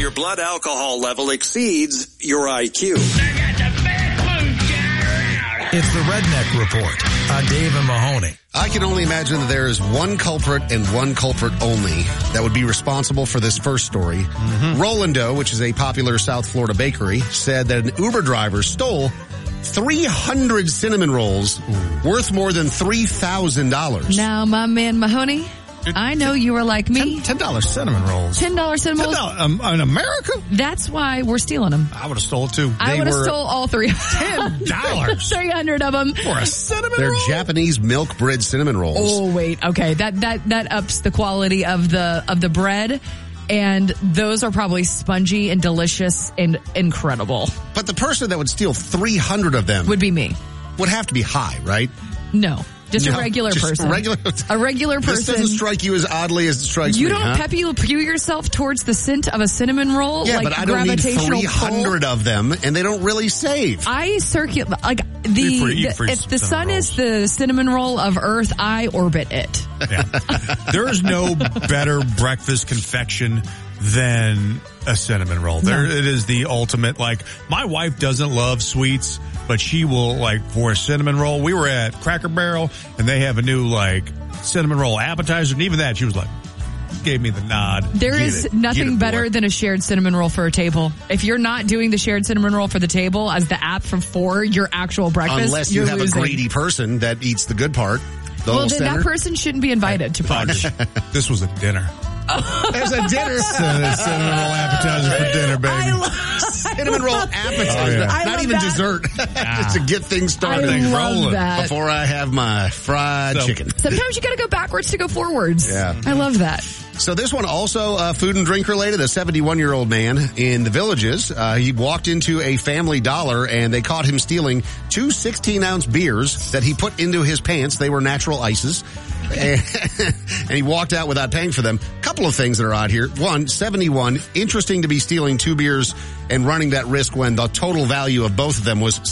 your blood alcohol level exceeds your IQ. It's the Redneck Report on Dave and Mahoney. I can only imagine that there is one culprit and one culprit only that would be responsible for this first story. Rolando, which is a popular South Florida bakery, said that an Uber driver stole 300 cinnamon rolls worth more than $3,000. Now, my man Mahoney, I know you were like me. $10 cinnamon rolls. $10 cinnamon rolls. $10 in America? That's why we're stealing them. I would have stole it too. I would have stole all three. $10 300 of them for a cinnamon They're roll. Japanese milk bread cinnamon rolls. Oh wait, okay, that ups the quality of the bread, and those are probably spongy and delicious and incredible. But the person that would steal 300 of them Would be me. would have to be high, right? No. Just No, a regular just person. A regular person. This doesn't strike you as oddly as it strikes You me, don't huh? pew yourself towards the scent of a cinnamon roll? Yeah, like but I don't need gravitational 300 of them, and they don't really save. I circulate, like, if the sun is the cinnamon roll of Earth, I orbit it. Yeah. There is no better breakfast confection than a cinnamon roll. It is the ultimate, like, my wife doesn't love sweets, but she will, like, for a cinnamon roll. We were at Cracker Barrel, and they have a new, like, cinnamon roll appetizer, and even that, she was like, gave me the nod. There is nothing better than a shared cinnamon roll for a table. If you're not doing the shared cinnamon roll for the table as the app for your actual breakfast, Unless you you're have losing. a greedy person that eats the good part. Well, then that person shouldn't be invited to brunch. This was a dinner. There's a dinner. Cinnamon roll appetizer for dinner, baby. Cinnamon roll appetizer. Not even dessert. Just to get things started. I love that. Before I have my fried chicken. Sometimes you got to go backwards to go forwards. Yeah. I love that. So this one also food and drink related. A 71-year-old man in the Villages. He walked into a Family Dollar and they caught him stealing 2 16-ounce beers that he put into his pants. They were natural ices. And he walked out without paying for them. Couple of things that are odd here. One, 71. Interesting to be stealing 2 beers and running that risk when the total value of both of them was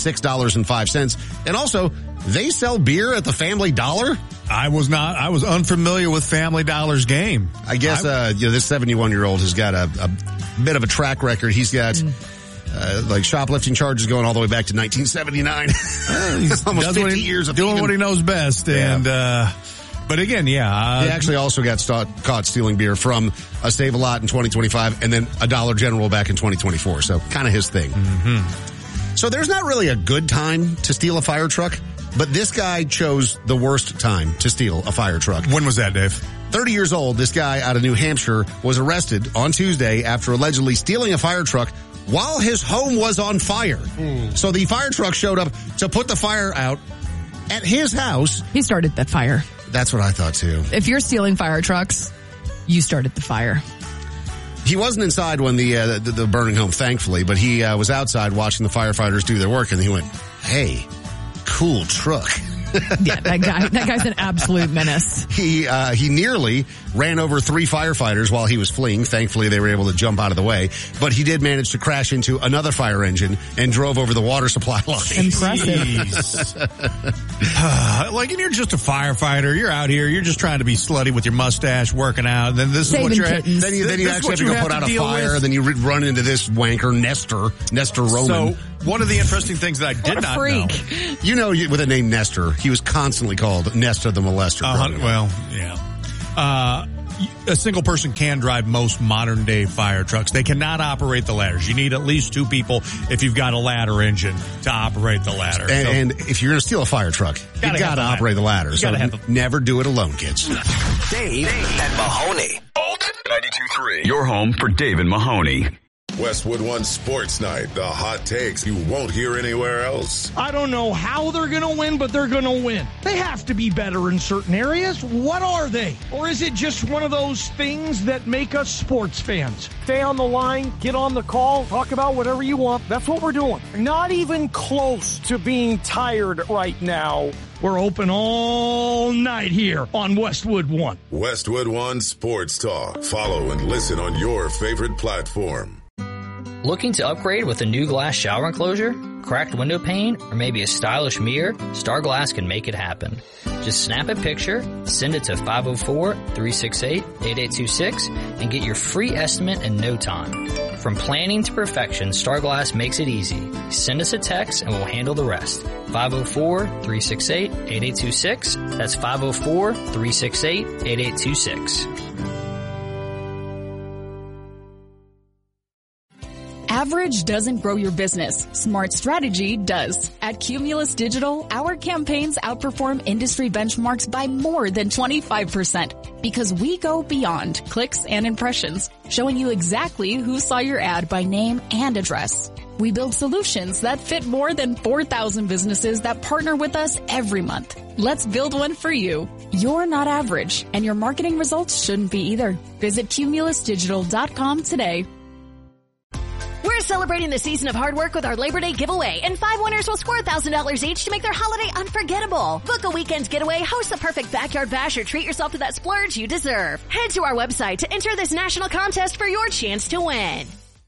$6.05. And also, they sell beer at the Family Dollar? I was unfamiliar with Family Dollar's game. I guess, this 71-year-old has got a bit of a track record. He's got, like shoplifting charges going all the way back to 1979. He's almost 50 years of doing what he knows best. Yeah. And, but again, he actually also got caught stealing beer from a Save-A-Lot in 2025 and then a Dollar General back in 2024. So kind of his thing. Mm-hmm. So there's not really a good time to steal a fire truck, but this guy chose the worst time to steal a fire truck. When was that, Dave? 30 years old, this guy out of New Hampshire was arrested on Tuesday after allegedly stealing a fire truck while his home was on fire. So the fire truck showed up to put the fire out at his house. He started the fire. That's what I thought too. If you're stealing fire trucks, you started the fire. He wasn't inside when the burning home, thankfully, but he was outside watching the firefighters do their work, and he went, "Hey, cool truck." Yeah, that guy's an absolute menace. He nearly ran over 3 firefighters while he was fleeing. Thankfully, they were able to jump out of the way. But he did manage to crash into another fire engine and drove over the water supply line. Impressive. Like, and you're just a firefighter. You're out here. You're just trying to be slutty with your mustache, working out. And then this is what you're at. Then you actually have to go put out a fire. Then you run into this wanker, Nestor Roman. So one of the interesting things that I did not know. You know, with the name Nestor, he was constantly called Nestor the Molester. Well, yeah. A single person can drive most modern day fire trucks. They cannot operate the ladders. You need at least 2 people if you've got a ladder engine to operate the ladder. And if you're going to steal a fire truck, you got to operate the ladder. So never do it alone, kids. Dave and Mahoney. Old 92.3. Your home for Dave and Mahoney. Westwood One Sports Night. The hot takes you won't hear anywhere else. I don't know how they're going to win, but they're going to win. They have to be better in certain areas. What are they? Or is it just one of those things that make us sports fans? Stay on the line, get on the call, talk about whatever you want. That's what we're doing. Not even close to being tired right now. We're open all night here on Westwood One. Westwood One Sports Talk. Follow and listen on your favorite platform. Looking to upgrade with a new glass shower enclosure, cracked window pane, or maybe a stylish mirror? Star Glass can make it happen. Just snap a picture, send it to 504-368-8826, and get your free estimate in no time. From planning to perfection, Starglass makes it easy. Send us a text and we'll handle the rest. 504-368-8826. That's 504-368-8826. Average doesn't grow your business. Smart strategy does. At Cumulus Digital, our campaigns outperform industry benchmarks by more than 25% because we go beyond clicks and impressions, showing you exactly who saw your ad by name and address. We build solutions that fit more than 4,000 businesses that partner with us every month. Let's build one for you. You're not average, and your marketing results shouldn't be either. Visit cumulusdigital.com today. We're celebrating the season of hard work with our Labor Day giveaway, and 5 winners will score $1,000 each to make their holiday unforgettable. Book a weekend getaway, host the perfect backyard bash, or treat yourself to that splurge you deserve. Head to our website to enter this national contest for your chance to win.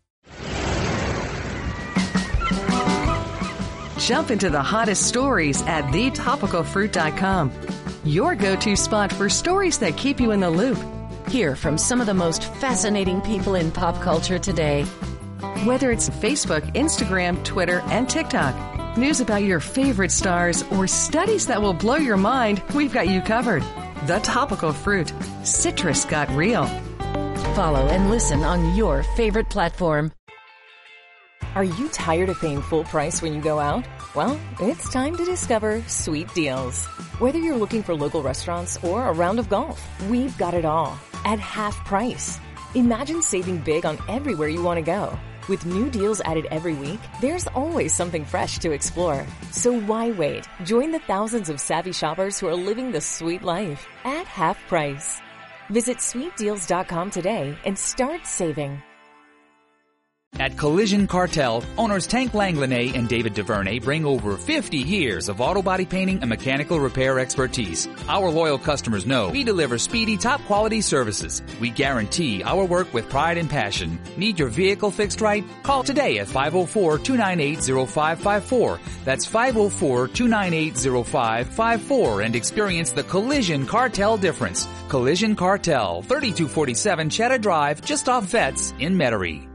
Jump into the hottest stories at thetopicalfruit.com. Your go-to spot for stories that keep you in the loop. Hear from some of the most fascinating people in pop culture today. Whether it's Facebook, Instagram, Twitter, and TikTok, news about your favorite stars, or studies that will blow your mind, we've got you covered. The Topical Fruit. Citrus got real. Follow and listen on your favorite platform. Are you tired of paying full price when you go out? Well, it's time to discover Sweet Deals. Whether you're looking for local restaurants or a round of golf, we've got it all at half price. Imagine saving big on everywhere you want to go. With new deals added every week, there's always something fresh to explore. So why wait? Join the thousands of savvy shoppers who are living the sweet life at half price. Visit sweetdeals.com today and start saving. At Collision Cartel, owners Tank Langlanais and David DuVernay bring over 50 years of auto body painting and mechanical repair expertise. Our loyal customers know we deliver speedy, top-quality services. We guarantee our work with pride and passion. Need your vehicle fixed right? Call today at 504-298-0554. That's 504-298-0554 and experience the Collision Cartel difference. Collision Cartel, 3247 Cheddar Drive, just off Vets in Metairie.